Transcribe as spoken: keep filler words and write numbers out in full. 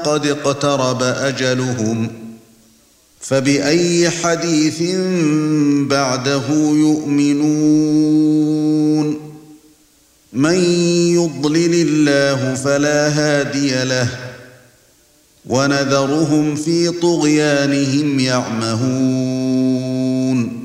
قد اقترب أجلهم فبأي حديث بعده يؤمنون من يضلل الله فلا هادي له ونذرهم في طغيانهم يعمهون